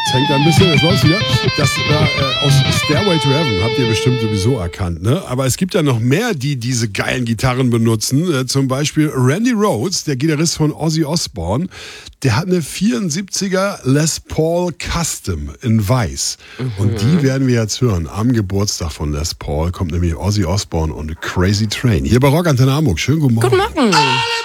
hängt ein bisschen, das läuft wieder. Das aus Stairway to Heaven habt ihr bestimmt sowieso erkannt, ne? Aber es gibt ja noch mehr, die diese geilen Gitarren benutzen. Zum Beispiel Randy Rhoads, der Gitarrist von Ozzy Osbourne. Der hat eine 74er Les Paul Custom in weiß. Und die werden wir jetzt hören. Am Geburtstag von Les Paul kommt nämlich Ozzy Osbourne und Crazy Train. Hier bei Rock Antenne Hamburg. Schönen guten Morgen. Guten Morgen.